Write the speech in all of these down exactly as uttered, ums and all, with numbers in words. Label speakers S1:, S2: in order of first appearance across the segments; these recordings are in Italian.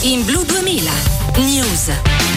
S1: in Blu duemila News.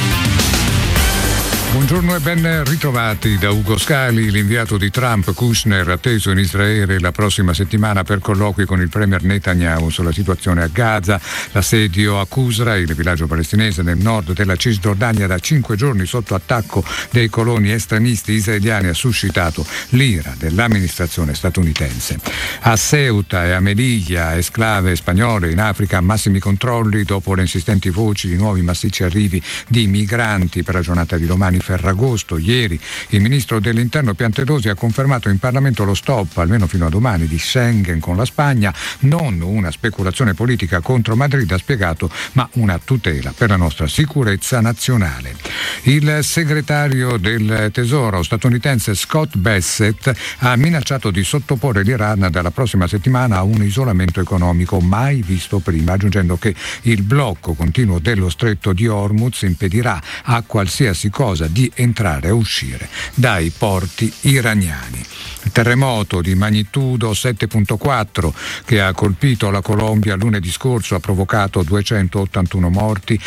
S2: Buongiorno e ben ritrovati da Ugo Scali. L'inviato di Trump, Kushner, atteso in Israele la prossima settimana per colloqui con il premier Netanyahu sulla situazione a Gaza. L'assedio a Qusra, il villaggio palestinese nel nord della Cisgiordania, da cinque giorni sotto attacco dei coloni estremisti israeliani, ha suscitato l'ira dell'amministrazione statunitense. A Ceuta e a Melilla, esclave spagnole in Africa, massimi controlli dopo le insistenti voci di nuovi massicci arrivi di migranti per la giornata di domani Ferragosto. Ieri il ministro dell'Interno Piantedosi ha confermato in Parlamento lo stop, almeno fino a domani, di Schengen con la Spagna, non una speculazione politica contro Madrid, ha spiegato, ma una tutela per la nostra sicurezza nazionale. Il segretario del Tesoro statunitense Scott Bassett ha minacciato di sottoporre l'Iran dalla prossima settimana a un isolamento economico mai visto prima, aggiungendo che il blocco continuo dello stretto di Hormuz impedirà a qualsiasi cosa di entrare e uscire dai porti iraniani. Il terremoto di magnitudo sette virgola quattro che ha colpito la Colombia lunedì scorso ha provocato duecentottantuno morti,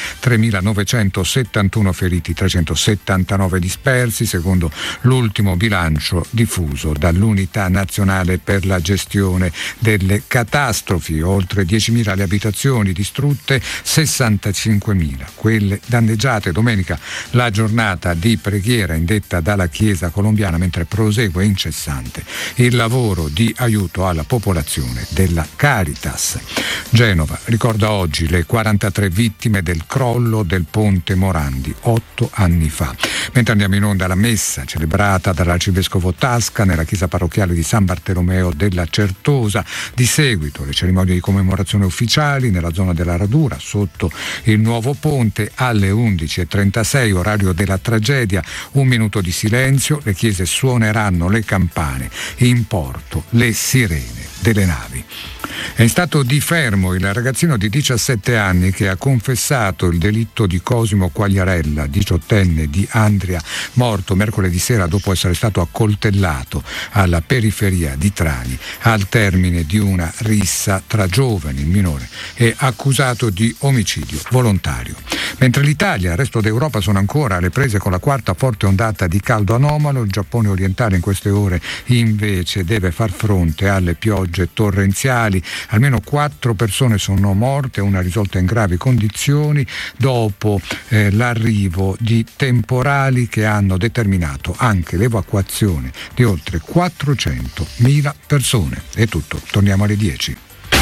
S2: tremilanovecentosettantuno feriti, trecentosettantanove dispersi, secondo l'ultimo bilancio diffuso dall'Unità Nazionale per la Gestione delle Catastrofi. Oltre diecimila le abitazioni distrutte, sessantacinquemila quelle danneggiate. Domenica la giornata di preghiera indetta dalla Chiesa colombiana, mentre prosegue incessante il lavoro di aiuto alla popolazione della Caritas. Genova ricorda oggi le quarantatré vittime del crollo del ponte Morandi otto anni fa. Mentre andiamo in onda la messa celebrata dall'arcivescovo Tasca nella chiesa parrocchiale di San Bartolomeo della Certosa. Di seguito le cerimonie di commemorazione ufficiali nella zona della radura sotto il nuovo ponte. Alle undici e trentasei, orario della tragedia, un minuto di silenzio, le chiese suoneranno le campane, in porto le sirene delle navi. È in stato di fermo il ragazzino di diciassette anni che ha confessato il delitto di Cosimo Quagliarella, diciottenne di Andria, morto mercoledì sera dopo essere stato accoltellato alla periferia di Trani al termine di una rissa tra giovani. Il minore è accusato di omicidio volontario. Mentre l'Italia e il resto d'Europa sono ancora alle prese con la quarta forte ondata di caldo anomalo, il Giappone orientale in queste ore invece deve far fronte alle piogge torrenziali. Almeno quattro persone sono morte, una risolta in gravi condizioni dopo eh, l'arrivo di temporali che hanno determinato anche l'evacuazione di oltre quattrocentomila persone. È tutto, torniamo alle dieci.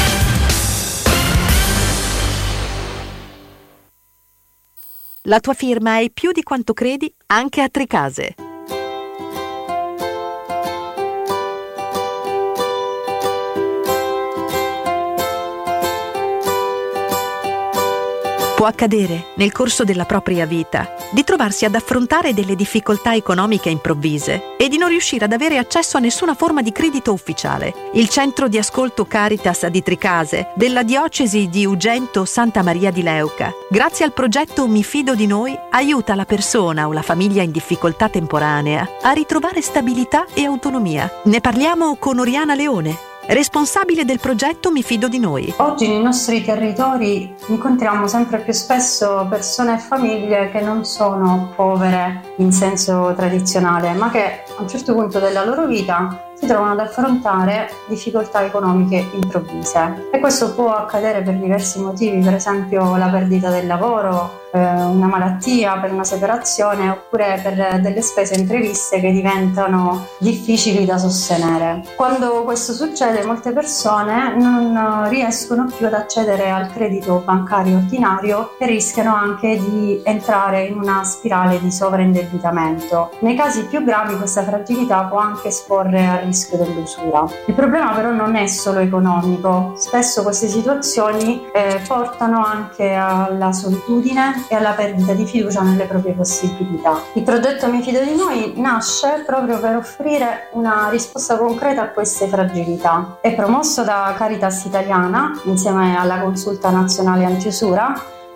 S3: La tua firma è più di quanto credi anche a Tricase. Può accadere, nel corso della propria vita, di trovarsi ad affrontare delle difficoltà economiche improvvise e di non riuscire ad avere accesso a nessuna forma di credito ufficiale. Il centro di ascolto Caritas di Tricase, della diocesi di Ugento Santa Maria di Leuca, grazie al progetto Mi Fido di Noi, aiuta la persona o la famiglia in difficoltà temporanea a ritrovare stabilità e autonomia. Ne parliamo con Oriana Leone, responsabile del progetto Mi Fido di Noi.
S4: Oggi nei nostri territori incontriamo sempre più spesso persone e famiglie che non sono povere in senso tradizionale, ma che a un certo punto della loro vita si trovano ad affrontare difficoltà economiche improvvise. E questo può accadere per diversi motivi, per esempio la perdita del lavoro, eh, una malattia, per una separazione, oppure per delle spese impreviste che diventano difficili da sostenere. Quando questo succede, molte persone non riescono più ad accedere al credito bancario ordinario e rischiano anche di entrare in una spirale di sovraindebitamento. Nei casi più gravi questa fragilità può anche esporre a rischio dell'usura. Il problema però non è solo economico, spesso queste situazioni eh, portano anche alla solitudine e alla perdita di fiducia nelle proprie possibilità. Il progetto Mi Fido di Noi nasce proprio per offrire una risposta concreta a queste fragilità. È promosso da Caritas Italiana insieme alla Consulta Nazionale Antiusura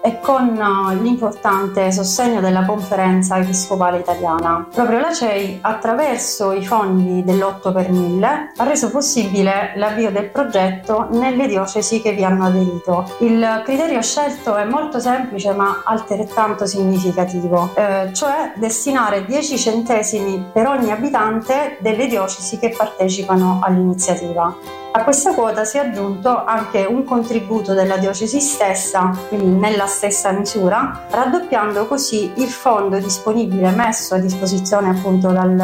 S4: e con l'importante sostegno della Conferenza Episcopale Italiana. Proprio la C E I, attraverso i fondi dell'otto per mille, ha reso possibile l'avvio del progetto nelle diocesi che vi hanno aderito. Il criterio scelto è molto semplice ma altrettanto significativo, eh, cioè destinare dieci centesimi per ogni abitante delle diocesi che partecipano all'iniziativa. A questa quota si è aggiunto anche un contributo della diocesi stessa, quindi nella stessa misura, raddoppiando così il fondo disponibile messo a disposizione appunto dal,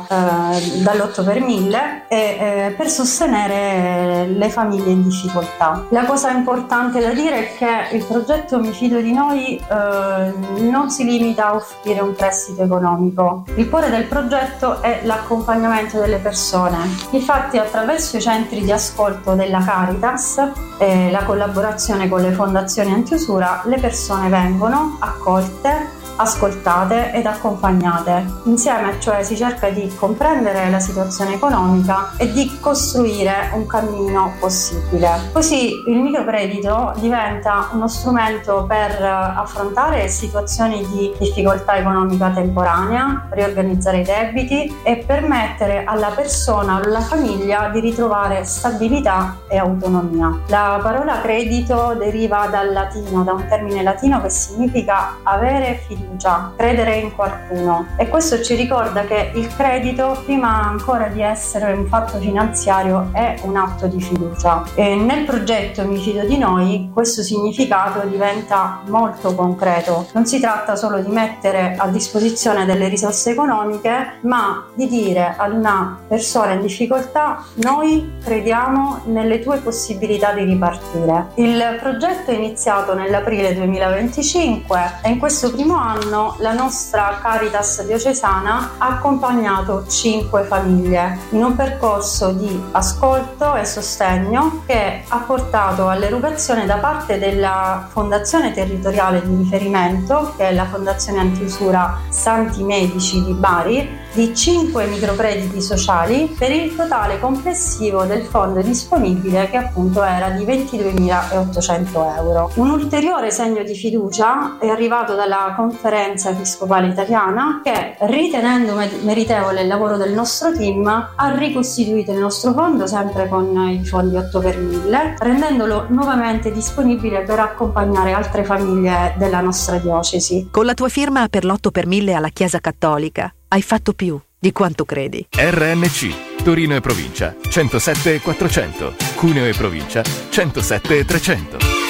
S4: eh, dall'otto per mille e, eh, per sostenere le famiglie in difficoltà. La cosa importante da dire è che il progetto Mi Fido di Noi eh, non si limita a offrire un prestito economico. Il cuore del progetto è l'accompagnamento delle persone. Infatti, attraverso i centri di ascolto della Caritas e la collaborazione con le fondazioni antiusura, le persone vengono accolte, ascoltate ed accompagnate. Insieme, cioè, si cerca di comprendere la situazione economica e di costruire un cammino possibile. Così il microcredito diventa uno strumento per affrontare situazioni di difficoltà economica temporanea, riorganizzare i debiti e permettere alla persona o alla famiglia di ritrovare stabilità e autonomia. La parola credito deriva dal latino, da un termine latino che significa avere fiducia, credere in qualcuno, e questo ci ricorda che il credito, prima ancora di essere un fatto finanziario, è un atto di fiducia. E nel progetto Mi Fido di Noi questo significato diventa molto concreto. Non si tratta solo di mettere a disposizione delle risorse economiche, ma di dire ad una persona in difficoltà: noi crediamo nelle tue possibilità di ripartire. Il progetto è iniziato nell'aprile duemilaventicinque e in questo primo anno la nostra Caritas diocesana ha accompagnato cinque famiglie in un percorso di ascolto e sostegno che ha portato all'erogazione da parte della fondazione territoriale di riferimento, che è la Fondazione Antiusura Santi Medici di Bari, di cinque microcrediti sociali per il totale complessivo del fondo disponibile, che appunto era di ventiduemilaottocento euro. Un ulteriore segno di fiducia è arrivato dalla Conferenza Episcopale Italiana che, ritenendo meritevole il lavoro del nostro team, ha ricostituito il nostro fondo sempre con i fondi otto per mille, rendendolo nuovamente disponibile per accompagnare altre famiglie della nostra diocesi.
S3: Con la tua firma per l'otto per mille alla Chiesa Cattolica hai fatto più di quanto credi.
S5: R N C, Torino e provincia, centosette e quattrocento, Cuneo e provincia, centosette e trecento.